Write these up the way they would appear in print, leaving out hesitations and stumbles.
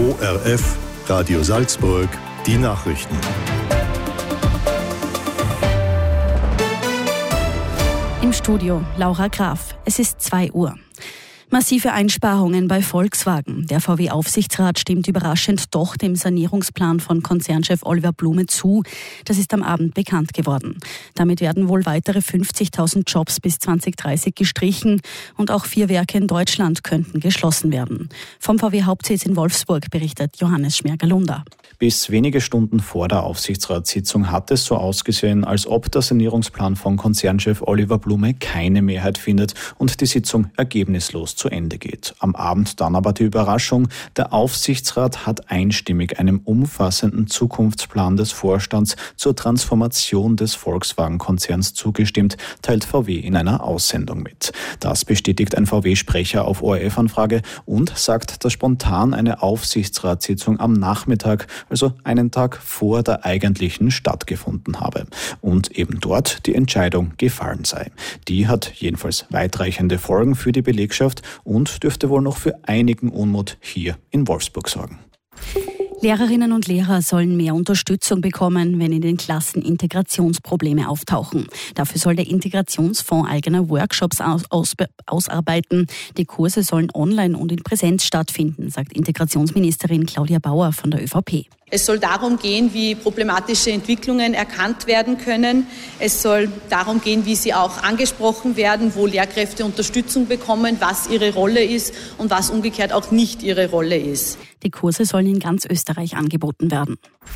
ORF Radio Salzburg, die Nachrichten. Im Studio Laura Graf. Es ist 2 Uhr. Massive Einsparungen bei Volkswagen. Der VW-Aufsichtsrat stimmt überraschend doch dem Sanierungsplan von Konzernchef Oliver Blume zu. Das ist am Abend bekannt geworden. Damit werden wohl weitere 50.000 Jobs bis 2030 gestrichen und auch 4 Werke in Deutschland könnten geschlossen werden. Vom VW-Hauptsitz in Wolfsburg berichtet Johannes Schmerger-Lunder. Bis wenige Stunden vor der Aufsichtsratssitzung hat es so ausgesehen, als ob der Sanierungsplan von Konzernchef Oliver Blume keine Mehrheit findet und die Sitzung ergebnislos zu Ende geht. Am Abend dann aber die Überraschung, der Aufsichtsrat hat einstimmig einem umfassenden Zukunftsplan des Vorstands zur Transformation des Volkswagen-Konzerns zugestimmt, teilt VW in einer Aussendung mit. Das bestätigt ein VW-Sprecher auf ORF-Anfrage und sagt, dass spontan eine Aufsichtsratssitzung am Nachmittag, also einen Tag vor der eigentlichen, stattgefunden habe und eben dort die Entscheidung gefallen sei. Die hat jedenfalls weitreichende Folgen für die Belegschaft und dürfte wohl noch für einigen Unmut hier in Wolfsburg sorgen. Lehrerinnen und Lehrer sollen mehr Unterstützung bekommen, wenn in den Klassen Integrationsprobleme auftauchen. Dafür soll der Integrationsfonds eigene Workshops ausarbeiten. Die Kurse sollen online und in Präsenz stattfinden, sagt Integrationsministerin Claudia Bauer von der ÖVP. Es soll darum gehen, wie problematische Entwicklungen erkannt werden können. Es soll darum gehen, wie sie auch angesprochen werden, wo Lehrkräfte Unterstützung bekommen, was ihre Rolle ist und was umgekehrt auch nicht ihre Rolle ist. Die Kurse sollen in ganz Österreich angeboten werden.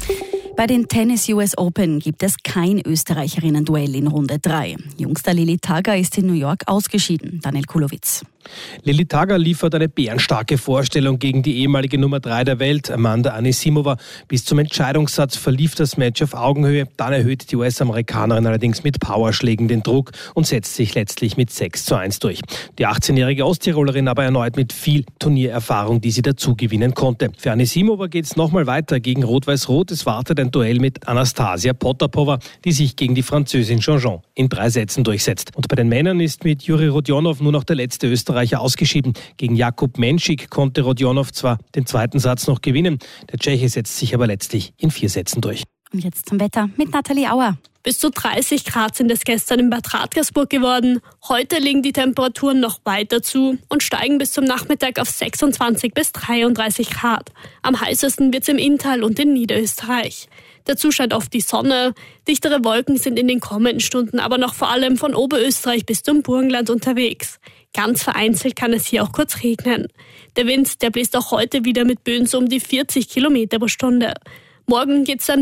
Bei den Tennis US Open gibt es kein Österreicherinnen-Duell in Runde 3. Jungster Lili Tagger ist in New York ausgeschieden. Daniel Kulowitz. Lili Tagger liefert eine bärenstarke Vorstellung gegen die ehemalige Nummer 3 der Welt, Amanda Anisimova. Bis zum Entscheidungssatz verlief das Match auf Augenhöhe. Dann erhöht die US-Amerikanerin allerdings mit Powerschlägen den Druck und setzt sich letztlich mit 6:1 durch. Die 18-jährige Osttirolerin aber erneut mit viel Turniererfahrung, die sie dazu gewinnen konnte. Für Anisimova geht es nochmal weiter gegen Rot-Weiß-Rot. Es wartet ein Duell mit Anastasia Potapova, die sich gegen die Französin Jean-Jean in 3 Sätzen durchsetzt. Und bei den Männern ist mit Juri Rodionov nur noch der letzte Österreicher ausgeschieden. Gegen Jakub Menschik konnte Rodionov zwar den 2. Satz noch gewinnen, der Tscheche setzt sich aber letztlich in 4 Sätzen durch. Und jetzt zum Wetter mit Nathalie Auer. Bis zu 30 Grad sind es gestern in Bad Radkersburg geworden. Heute legen die Temperaturen noch weiter zu und steigen bis zum Nachmittag auf 26 bis 33 Grad. Am heißesten wird es im Inntal und in Niederösterreich. Dazu scheint oft die Sonne. Dichtere Wolken sind in den kommenden Stunden aber noch vor allem von Oberösterreich bis zum Burgenland unterwegs. Ganz vereinzelt kann es hier auch kurz regnen. Der Wind, der bläst auch heute wieder mit Böen so um die 40 Kilometer pro Stunde. Morgen geht's dann